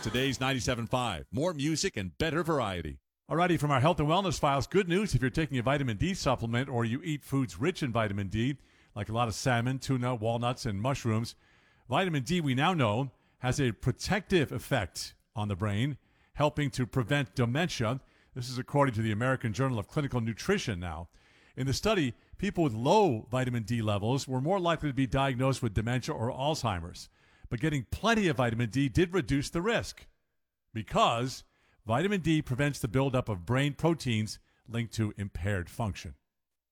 Today's 97.5. More music and better variety. Alrighty, from our health and wellness files, good news if you're taking a vitamin D supplement or you eat foods rich in vitamin D, like a lot of salmon, tuna, walnuts, and mushrooms. Vitamin D, we now know, has a protective effect on the brain, helping to prevent dementia. This is according to the American Journal of Clinical Nutrition now. In the study, people with low vitamin D levels were more likely to be diagnosed with dementia or Alzheimer's. But getting plenty of vitamin D did reduce the risk because vitamin D prevents the buildup of brain proteins linked to impaired function.